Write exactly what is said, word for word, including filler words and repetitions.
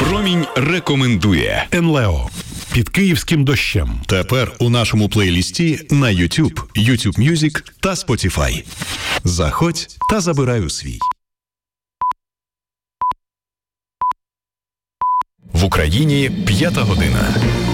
Промінь рекомендує. Енлео. Під київським дощем. Тепер у нашому плейлісті на YouTube, YouTube Music та Spotify. Заходь та забирай у свій. В Україні п'ята година.